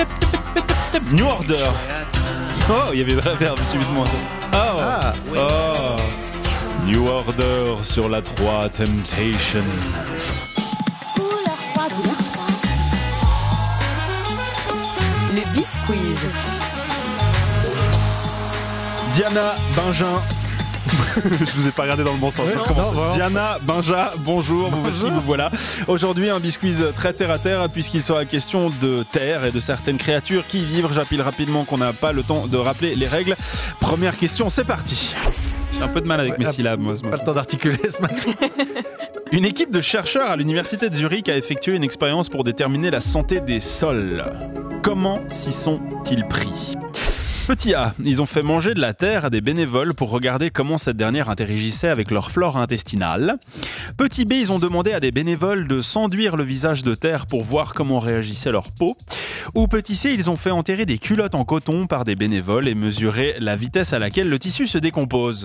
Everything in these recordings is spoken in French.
New Order. Oh, il y avait un verbe subitement. Oh. New Order sur la 3, Temptation. Couleur 3. Le Bisquiz. Diana Bingin. Je vous ai pas regardé dans le bon sens. Diana Benja, bonjour. Vous voici, vous voilà. Aujourd'hui, un bisquiz très terre à terre, puisqu'il sera question de terre et de certaines créatures qui y vivent. J'appelle rapidement qu'on n'a pas le temps de rappeler les règles. Première question, c'est parti. J'ai un peu de mal avec mes syllabes, moi. Pas le temps d'articuler ce matin. Une équipe de chercheurs à l'université de Zurich a effectué une expérience pour déterminer la santé des sols. Comment s'y sont-ils pris ? Petit A, ils ont fait manger de la terre à des bénévoles pour regarder comment cette dernière interagissait avec leur flore intestinale. Petit B, ils ont demandé à des bénévoles de s'enduire le visage de terre pour voir comment réagissait leur peau. Ou petit C, ils ont fait enterrer des culottes en coton par des bénévoles et mesurer la vitesse à laquelle le tissu se décompose.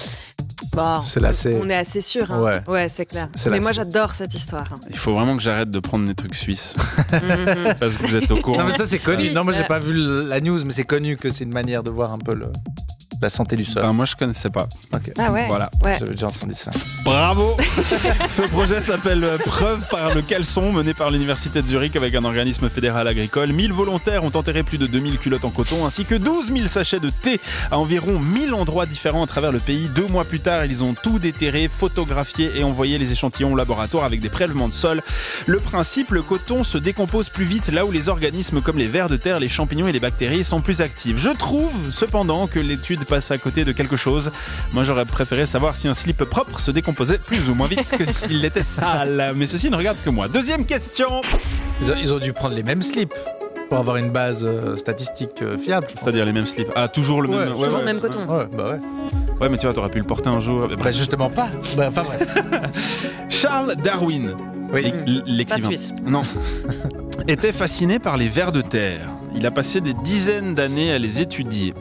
Bon, C'est la C. on est assez sûr. Hein. Ouais, c'est clair. C'est la Mais moi, C. j'adore cette histoire. Il faut vraiment que j'arrête de prendre des trucs suisses. Parce que vous êtes au courant. Non mais ça c'est connu. Oui. Non moi j'ai pas vu la news mais c'est connu que c'est une manière de voir un peu la santé du sol. Ben, moi je connaissais pas. Ok. Ah ouais. Voilà. Ouais. J'avais déjà entendu ça. Bravo. Ce projet s'appelle Preuve par le caleçon, mené par l'université de Zurich avec un organisme fédéral agricole. 1000 volontaires ont enterré plus de 2000 culottes en coton ainsi que 12 000 sachets de thé à environ 1000 endroits différents à travers le pays. 2 mois plus tard, ils ont tout déterré, photographié et envoyé les échantillons au laboratoire avec des prélèvements de sol. Le principe, le coton se décompose plus vite là où les organismes comme les vers de terre, les champignons et les bactéries sont plus actifs. Je trouve cependant que l'étude passe à côté de quelque chose. Moi j'aurais préféré savoir si un slip propre se décomposait plus ou moins vite que s'il était sale. Mais ceci ne regarde que moi. Deuxième question. Ils ont dû prendre les mêmes slips pour avoir une base statistique fiable. C'est-à-dire les mêmes slips. Ah, toujours le même. Toujours le même coton. Ouais, bah ouais. Ouais, mais tu vois, t'aurais pu le porter un jour. Bah justement pas. Bah, enfin bref. Charles Darwin, Oui. l'écrivain, Pas suisse. non, était fasciné par les vers de terre. Il a passé des dizaines d'années à les étudier.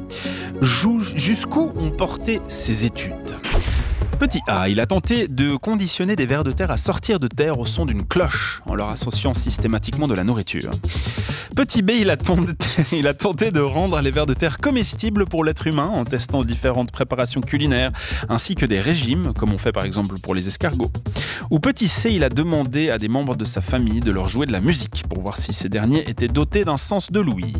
Jusqu'où ont porté ses études ? Petit A, il a tenté de conditionner des vers de terre à sortir de terre au son d'une cloche, en leur associant systématiquement de la nourriture. Petit B, il a tenté de rendre les vers de terre comestibles pour l'être humain en testant différentes préparations culinaires, ainsi que des régimes, comme on fait par exemple pour les escargots. Ou petit C, il a demandé à des membres de sa famille de leur jouer de la musique, pour voir si ces derniers étaient dotés d'un sens de l'ouïe.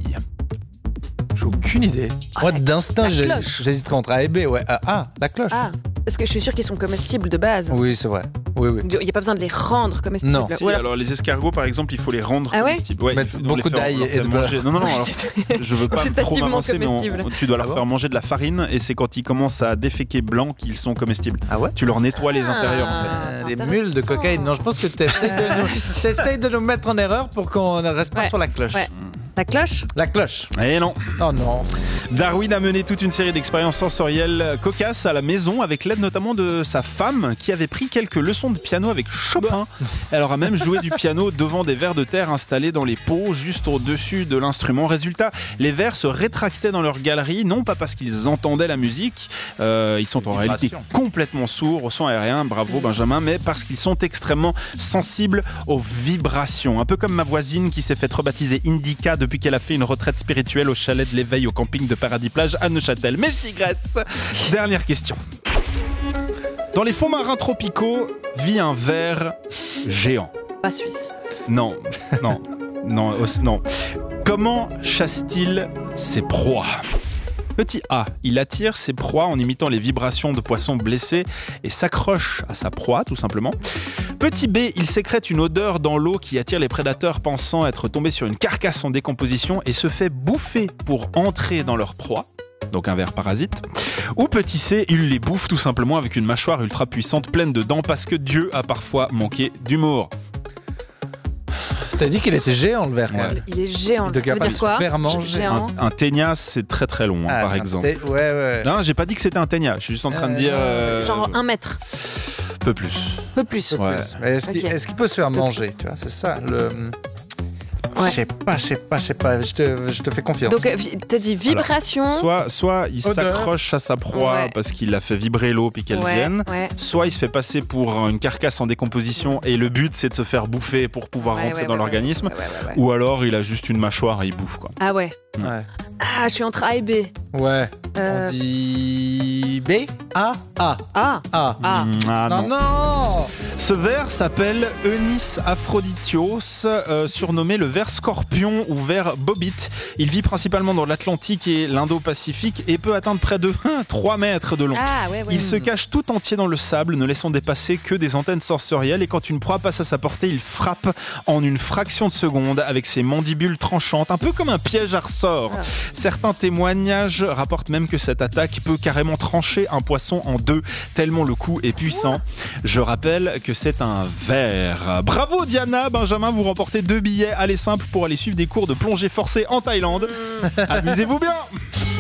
J'ai aucune idée. Moi d'instinct la cloche. j'hésiterais entre A et B. Ouais. La cloche. Ah, parce que je suis sûre qu'ils sont comestibles de base. Oui c'est vrai. Oui. Il n'y a pas besoin de les rendre comestibles. Non. Si, Ou alors- alors les escargots par exemple, il faut les rendre Ah ouais comestibles. Ouais, Mettre il faut beaucoup les faire- d'ail on leur et fait de manger. beurre. Non, alors, je veux pas trop Quantitativement m'avancer, mais comestibles. tu dois leur Ah bon faire manger de la farine et c'est quand ils commencent à déféquer blanc qu'ils sont comestibles. Ah ouais. Tu leur nettoies les intérieurs en fait. c'est Des intéressant. mules de cocaïne. Non, je pense que tu essayes de nous mettre en erreur pour qu'on ne reste pas Ouais. sur la cloche. Ouais. La cloche. La cloche. Eh non. Oh non. Darwin a mené toute une série d'expériences sensorielles cocasses à la maison avec l'aide notamment de sa femme qui avait pris quelques leçons de piano avec Chopin. Elle aura même joué du piano devant des vers de terre installés dans les pots juste au-dessus de l'instrument. Résultat, les vers se rétractaient dans leur galerie, non pas parce qu'ils entendaient la musique, ils sont en réalité complètement sourds au son aérien, bravo Benjamin, mais parce qu'ils sont extrêmement sensibles aux vibrations. Un peu comme ma voisine qui s'est fait rebaptiser Indica depuis qu'elle a fait une retraite spirituelle au chalet de l'éveil au camping de Paradis Plage à Neuchâtel. Mais je digresse. Dernière question. Dans les fonds marins tropicaux vit un ver géant. Pas suisse. Non. Comment chasse-t-il ses proies ? Petit A, il attire ses proies en imitant les vibrations de poissons blessés et s'accroche à sa proie, tout simplement. Petit B, il sécrète une odeur dans l'eau qui attire les prédateurs pensant être tombés sur une carcasse en décomposition et se fait bouffer pour entrer dans leur proie. Donc un ver parasite. Ou petit C, il les bouffe tout simplement avec une mâchoire ultra puissante pleine de dents parce que Dieu a parfois manqué d'humour. T'as dit qu'il était géant le verre quand même. Il est géant. Donc, il Ça va veut pas dire se quoi faire manger. Géant. Un ténia, c'est très très long, par c'est un exemple. Ouais. Non, j'ai pas dit que c'était un ténia. Je suis juste en train de dire... Genre 1 mètre. peu plus. Peu plus. Ouais. Mais est-ce Ok. qu'il peut se faire manger, tu vois, c'est ça. Ouais. Je sais pas. Je te fais confiance. Donc, t'as dit vibration. Soit il Odeur. s'accroche à sa proie Ouais. parce qu'il a fait vibrer l'eau puis qu'elle Ouais, vienne. ouais. Soit il se fait passer pour une carcasse en décomposition et le but c'est de se faire bouffer pour pouvoir Ouais, rentrer ouais, dans ouais, l'organisme. ouais. Ou alors il a juste une mâchoire et il bouffe quoi. Ah ouais. Ouais. Ah, je suis entre A et B. Ouais. Euh, On dit B, A, A. Ah. A. Ah. Ah, non. Non. Ce ver s'appelle Eunis aphroditios, surnommé le ver scorpion ou ver bobit. Il vit principalement dans l'Atlantique et l'Indo-Pacifique et peut atteindre près de 3 mètres de long. Ah ouais, ouais. Il se cache tout entier dans le sable, ne laissant dépasser que des antennes sensorielles. Et quand une proie passe à sa portée, il frappe en une fraction de seconde avec ses mandibules tranchantes, un peu comme un piège à ressort. Ah. Certains témoignages rapportent même que cette attaque peut carrément trancher un poisson en deux, tellement le coup est puissant. Je rappelle que c'est un ver. Bravo Diana, Benjamin, vous remportez 2 billets aller simple pour aller suivre des cours de plongée forcée en Thaïlande. Amusez-vous bien.